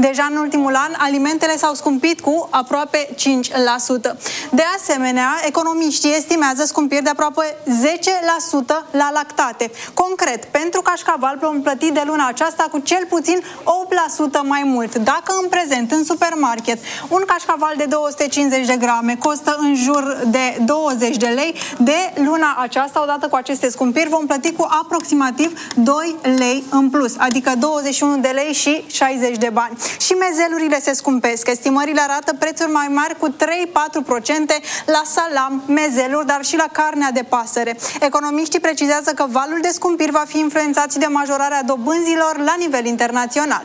Deja în ultimul an, alimentele s-au scumpit cu aproape 5%. De asemenea, economiștii estimează scumpiri de aproape 10% la lactate. Concret, pentru cașcaval vom plăti de luna aceasta cu cel puțin 8% mai mult. Dacă în prezent, în supermarket, un cașcaval de 250 de grame costă în jur de 20 de lei, de luna aceasta, odată cu aceste scumpiri, vom plăti cu aproximativ 2 lei în plus, adică 21 de lei și 60 de bani. Și mezelurile se scumpesc. Estimările arată prețuri mai mari cu 3-4% la salam, mezeluri, dar și la carnea de pasăre. Economiștii precizează că valul de scumpiri va fi influențat de majorarea dobânzilor la nivel internațional.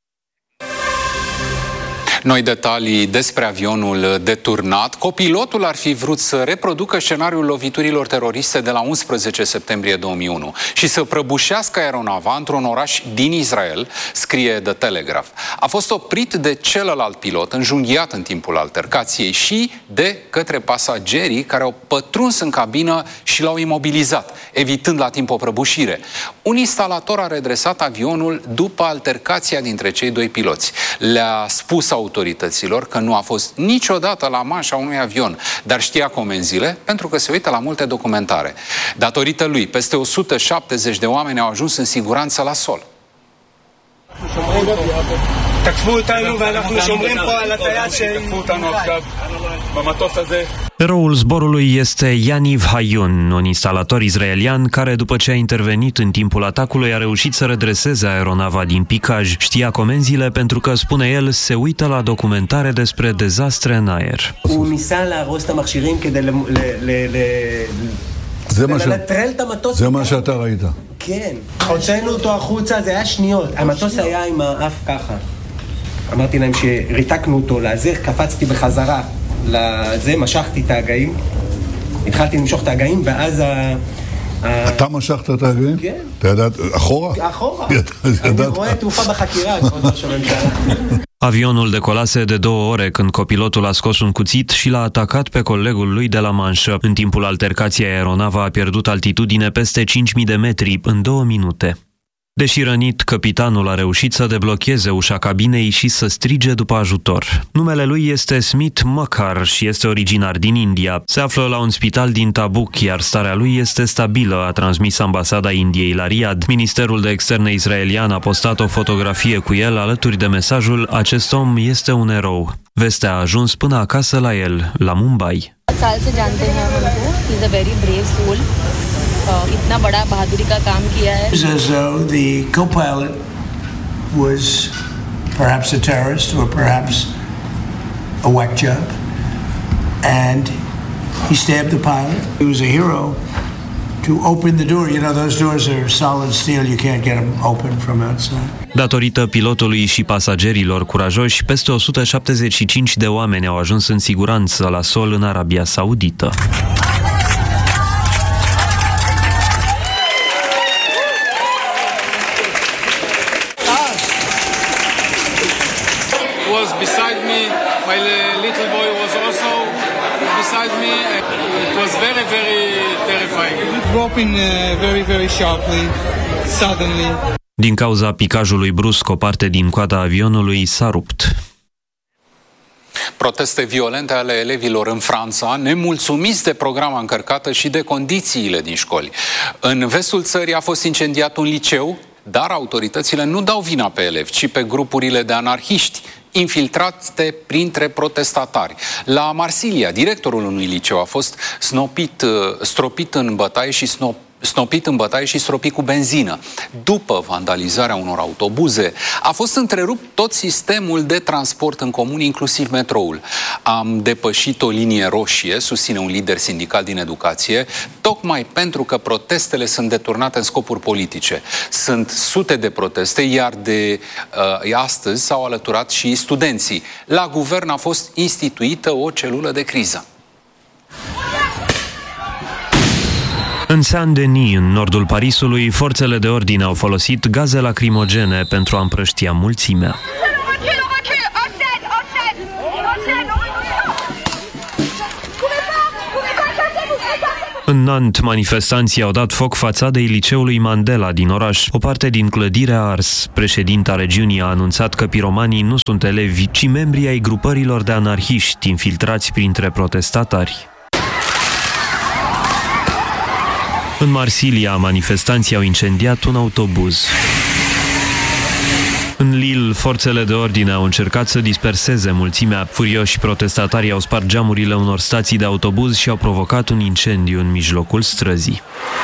Noi detalii despre avionul deturnat. Copilotul ar fi vrut să reproducă scenariul loviturilor teroriste de la 11 septembrie 2001 și să prăbușească aeronava într-un oraș din Israel, scrie The Telegraph. A fost oprit de celălalt pilot, înjunghiat în timpul altercației, și de către pasagerii care au pătruns în cabină și l-au imobilizat, evitând la timp o prăbușire. Un instalator a redresat avionul după altercația dintre cei doi piloți. Le-a spus autorităților că nu a fost niciodată la manșa unui avion, dar știa comenzile pentru că se uită la multe documentare. Datorită lui, peste 170 de oameni au ajuns în siguranță la sol. Eroul zborului este Yaniv Hayun, un instalator israelian care, după ce a intervenit în timpul atacului, a reușit să redreseze aeronava din picaj. Știa comenzile pentru că, spune el, se uită la documentare despre dezastre în aer. זה מה שאתה ראית. כן, הוצאנו אותו החוצה, זה היה שניות. המטוס היה עם האף ככה. אמרתי להם שריתקנו אותו לאזר, קפצתי בחזרה לזה, משכתי את ההגאים, התחלתי למשוך את ההגאים, ואז אתה משכת את ההגאים? כן. אתה ידעת, אחורה? אחורה. אני רואה תעופה בחקירה, כבוד ראש הממשלה. Avionul decolase de 2 ore când copilotul a scos un cuțit și l-a atacat pe colegul lui de la manșă. În timpul altercației, aeronava a pierdut altitudine peste 5.000 de metri în 2 minute. Deși rănit, capitanul a reușit să deblocheze ușa cabinei și să strige după ajutor. Numele lui este Smith Makkar și este originar din India. Se află la un spital din Tabuk, iar starea lui este stabilă, a transmis ambasada Indiei la Riyadh. Ministerul de Externe israelian a postat o fotografie cu el alături de mesajul "Acest om este un erou". Vestea a ajuns până acasă la el, la Mumbai. इतना बड़ा बहादुरी का काम किया है. As though the co-pilot was perhaps a terrorist or perhaps a whack job, and he stabbed the pilot. He was a hero to open the door. You know, those doors are solid steel. You can't get them open from outside. Datorită pilotului și pasagerilor curajoși, peste 175 de oameni au ajuns în siguranță la sol în Arabia Saudită. Beside me, my little boy was also beside me. It was very, very terrifying. Dropping very, very sharply, suddenly. Din cauza picajului brusc, o parte din coada avionului s-a rupt. Proteste violente ale elevilor în Franța, nemulțumiți de programa încărcată și de condițiile din școli. În vestul țării a fost incendiat un liceu, dar autoritățile nu dau vina pe elevi, ci pe grupurile de anarhiști infiltrate printre protestatari. La Marsilia, directorul unui liceu a fost stropit în bătaie și stropit cu benzină. După vandalizarea unor autobuze, a fost întrerupt tot sistemul de transport în comun, inclusiv metroul. Am depășit o linie roșie, susține un lider sindical din educație, tocmai pentru că protestele sunt deturnate în scopuri politice. Sunt sute de proteste, iar de astăzi s-au alăturat și studenții. La guvern a fost instituită o celulă de criză. În Saint-Denis, în nordul Parisului, forțele de ordine au folosit gaze lacrimogene pentru a împrăștia mulțimea. În Nantes, manifestanții au dat foc fațadei liceului Mandela din oraș. O parte din clădire a ars. Președinta regiunii a anunțat că piromanii nu sunt elevi, ci membri ai grupărilor de anarhiști infiltrați printre protestatari. În Marsilia, manifestanții au incendiat un autobuz. În Lille, forțele de ordine au încercat să disperseze mulțimea. Furioși, protestatarii au spart geamurile unor stații de autobuz și au provocat un incendiu în mijlocul străzii.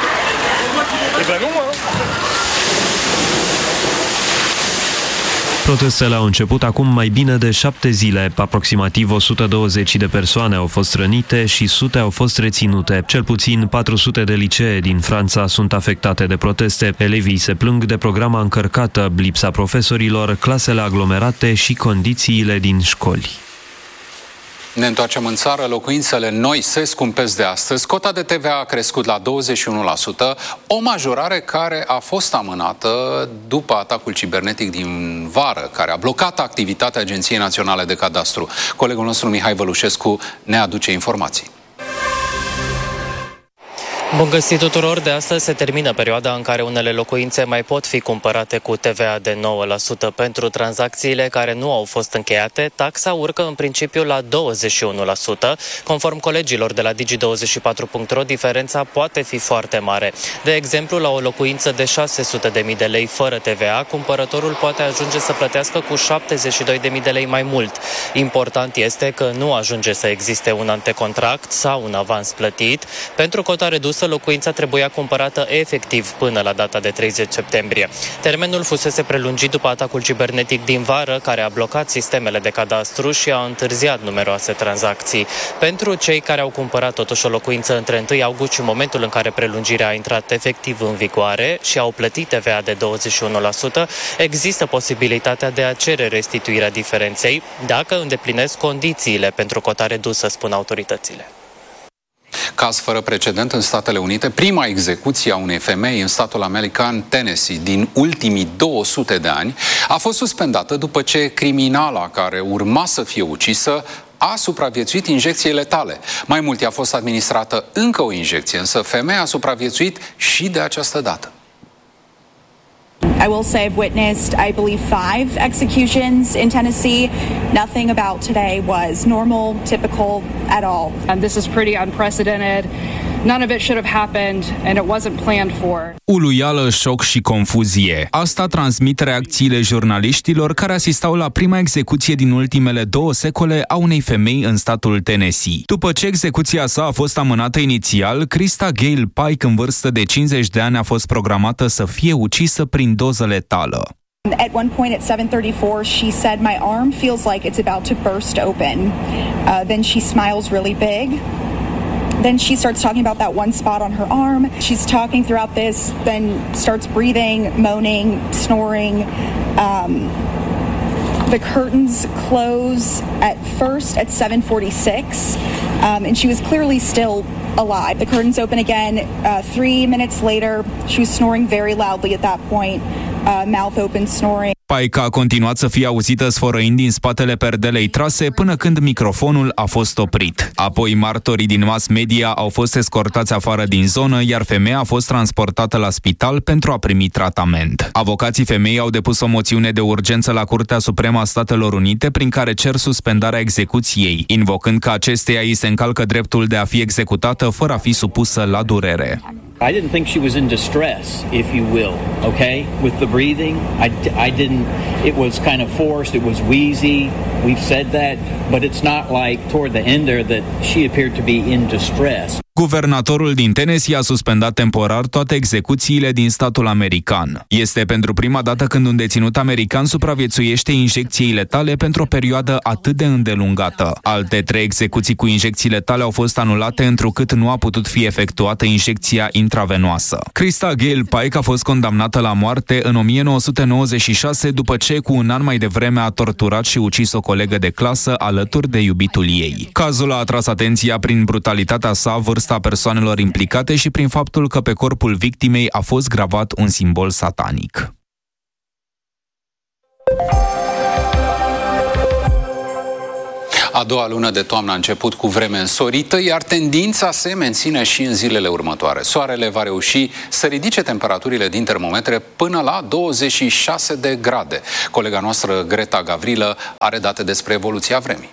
Protestele au început acum mai bine de 7 zile. Aproximativ 120 de persoane au fost rănite și sute au fost reținute. Cel puțin 400 de licee din Franța sunt afectate de proteste. Elevii se plâng de programa încărcată, lipsa profesorilor, clasele aglomerate și condițiile din școli. Ne întoarcem în țară, locuințele noi se scumpesc de astăzi. Cota de TVA a crescut la 21%, o majorare care a fost amânată după atacul cibernetic din vară, care a blocat activitatea Agenției Naționale de Cadastru. Colegul nostru Mihai Vălușescu ne aduce informații. Bun găsit tuturor! De astăzi se termină perioada în care unele locuințe mai pot fi cumpărate cu TVA de 9%. Pentru tranzacțiile care nu au fost încheiate, taxa urcă în principiu la 21%. Conform colegilor de la Digi24.ro, diferența poate fi foarte mare. De exemplu, la o locuință de 600.000 de lei fără TVA, cumpărătorul poate ajunge să plătească cu 72.000 de lei mai mult. Important este că nu ajunge să existe un antecontract sau un avans plătit. Pentru cota redusă, locuința trebuia cumpărată efectiv până la data de 30 septembrie. Termenul fusese prelungit după atacul cibernetic din vară, care a blocat sistemele de cadastru și a întârziat numeroase tranzacții. Pentru cei care au cumpărat totuși o locuință între 1 august și momentul în care prelungirea a intrat efectiv în vigoare și au plătit TVA de 21%, există posibilitatea de a cere restituirea diferenței dacă îndeplinesc condițiile pentru cota redusă, spun autoritățile. Caz fără precedent în Statele Unite, prima execuție a unei femei în statul american Tennessee din ultimii 200 de ani a fost suspendată după ce criminala care urma să fie ucisă a supraviețuit injecției letale. Mai mult, i-a fost administrată încă o injecție, însă femeia a supraviețuit și de această dată. I will say I've witnessed, I believe, 5 executions in Tennessee. Nothing about today was normal, typical at all. And this is pretty unprecedented. None of it should have happened and it wasn't planned for. Uluială, șoc și confuzie. Asta transmit reacțiile jurnaliștilor care asistau la prima execuție din ultimele 2 secole a unei femei în statul Tennessee. După ce execuția sa a fost amânată inițial, Krista Gale Pike, în vârstă de 50 de ani, a fost programată să fie ucisă prin doză letală. At one point at 7:34, she said, "My arm feels like it's about to burst open." Then she smiles really big. Then she starts talking about that one spot on her arm. She's talking throughout this, then starts breathing, moaning, snoring. The curtains close at first at 7:46, and she was clearly still alive. The curtains open again 3 minutes later. She was snoring very loudly at that point, mouth open, snoring. Pike a continuat să fie auzită sfărăind din spatele perdelei trase până când microfonul a fost oprit. Apoi martorii din mass media au fost escortați afară din zonă, iar femeia a fost transportată la spital pentru a primi tratament. Avocații femeii au depus o moțiune de urgență la Curtea Supremă a Statelor Unite prin care cer suspendarea execuției, invocând că acesteia îi se încalcă dreptul de a fi executată fără a fi supusă la durere. I didn't think she was in distress, if you will, okay? With the breathing, I didn't, it was kind of forced, it was wheezy, we've said that, but it's not like toward the end there that she appeared to be in distress. Guvernatorul din Tennessee a suspendat temporar toate execuțiile din statul american. Este pentru prima dată când un deținut american supraviețuiește injecției letale pentru o perioadă atât de îndelungată. Alte 3 execuții cu injecții letale au fost anulate întrucât nu a putut fi efectuată injecția intravenoasă. Krista Gale Pike a fost condamnată la moarte în 1996 după ce cu un an mai devreme a torturat și ucis o colegă de clasă alături de iubitul ei. Cazul a atras atenția prin brutalitatea sa, vârsta persoanelor implicate și prin faptul că pe corpul victimei a fost gravat un simbol satanic. A doua lună de toamnă a început cu vreme însorită, iar tendința se menține și în zilele următoare. Soarele va reuși să ridice temperaturile din termometre până la 26 de grade. Colega noastră, Greta Gavrilă, are date despre evoluția vremii.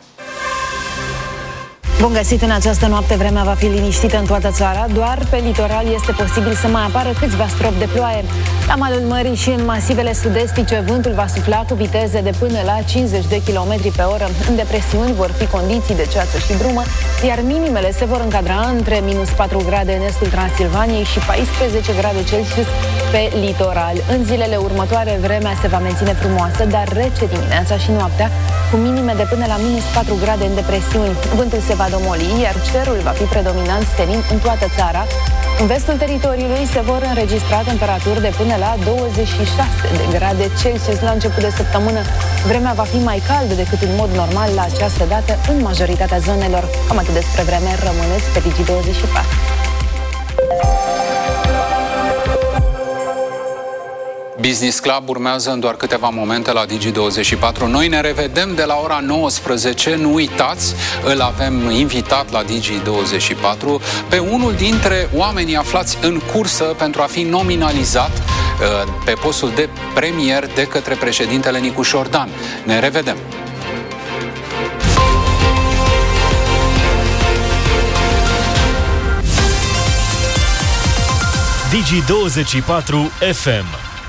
Bun găsit! În această noapte vremea va fi liniștită în toată țara, doar pe litoral este posibil să mai apară câțiva stropi de ploaie. La malul mării și în masivele sud-estice vântul va sufla cu viteze de până la 50 de km pe oră. În depresiuni vor fi condiții de ceață și brumă, iar minimele se vor încadra între minus 4 grade în estul Transilvaniei și 14 grade Celsius pe litoral. În zilele următoare vremea se va menține frumoasă, dar rece dimineața și noaptea, cu minime de până la minus 4 grade în depresiuni. Vântul se va domoli, iar cerul va fi predominant senin în toată țara. În vestul teritoriului se vor înregistra temperaturi de până la 26 de grade Celsius la început de săptămână. Vremea va fi mai caldă decât în mod normal la această dată în majoritatea zonelor. Cam atât despre vreme, rămâneți pe Digi24. Business Club urmează în doar câteva momente la Digi24. Noi ne revedem de la ora 19. Nu uitați, îl avem invitat la Digi24 pe unul dintre oamenii aflați în cursă pentru a fi nominalizat pe postul de premier de către președintele Nicu Șordan. Ne revedem! Digi24 FM.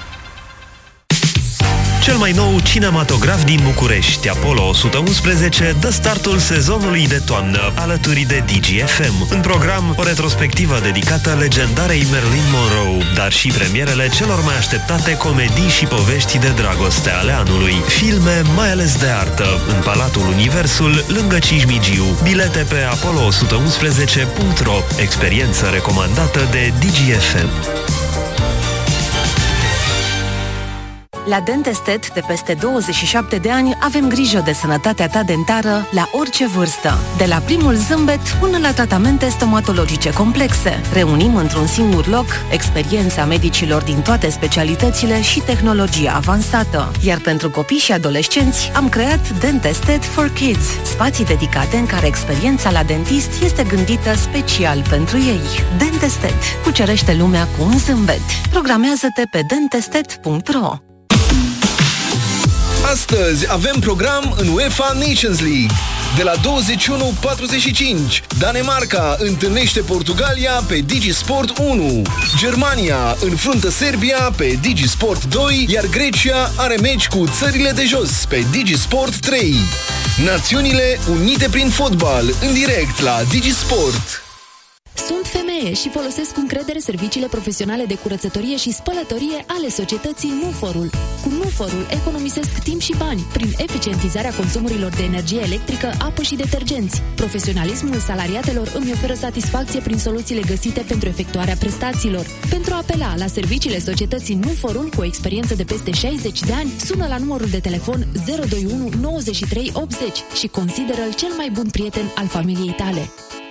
Cel mai nou cinematograf din București, Apollo 111, dă startul sezonului de toamnă, alături de Digi-FM. În program, o retrospectivă dedicată legendarei Marilyn Monroe, dar și premierele celor mai așteptate comedii și povești de dragoste ale anului. Filme mai ales de artă, în Palatul Universul, lângă Cismigiu. Bilete pe apollo111.ro. Experiență recomandată de Digi-FM. La Dentestet, de peste 27 de ani, avem grijă de sănătatea ta dentară la orice vârstă. De la primul zâmbet până la tratamente stomatologice complexe. Reunim într-un singur loc experiența medicilor din toate specialitățile și tehnologia avansată. Iar pentru copii și adolescenți am creat Dentestet for Kids, spații dedicate în care experiența la dentist este gândită special pentru ei. Dentestet. Cucerește lumea cu un zâmbet. Programează-te pe dentestet.ro. Astăzi avem program în UEFA Nations League. De la 21:45, Danemarca întâlnește Portugalia pe Digisport 1. Germania înfruntă Serbia pe Digisport 2, iar Grecia are meci cu țările de jos pe Digisport 3. Națiunile unite prin fotbal, în direct la Digisport. Sunt femeie și folosesc cu încredere serviciile profesionale de curățătorie și spălătorie ale societății Nuforul. Cu Nuforul economisesc timp și bani prin eficientizarea consumurilor de energie electrică, apă și detergenți. Profesionalismul salariatelor îmi oferă satisfacție prin soluțiile găsite pentru efectuarea prestațiilor. Pentru a apela la serviciile societății Nuforul cu o experiență de peste 60 de ani, sună la numărul de telefon 021 93 80 și consideră-l cel mai bun prieten al familiei tale.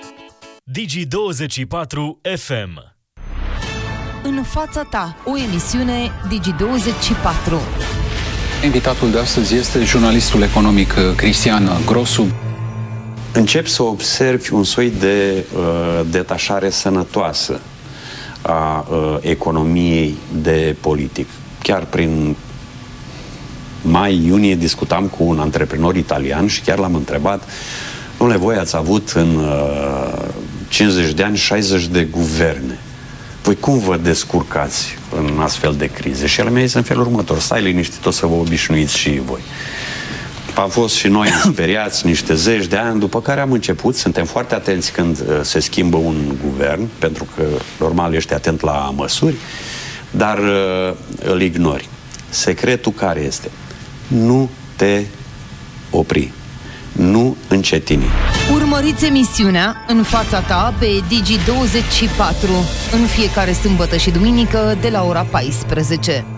Digi24 FM. În fața ta, o emisiune Digi24. Invitatul de astăzi este jurnalistul economic Cristian Grosu. Încep să observi un soi de detașare sănătoasă a economiei de politic. Chiar prin mai-iunie discutam cu un antreprenor italian și chiar l-am întrebat: dom'le, voi ați avut în 50 de ani 60 de guverne. Voi cum vă descurcați în astfel de crize? Și el mi-a zis în felul următor: stai liniștit, o să vă obișnuiți și voi. Am fost și noi speriați niște zeci de ani, după care am început, suntem foarte atenți când se schimbă un guvern, pentru că normal ești atent la măsuri, dar îl ignori. Secretul care este? Nu te opri. Nu încetini. Urmăriți emisiunea În fața ta pe Digi24 în fiecare sâmbătă și duminică de la ora 14.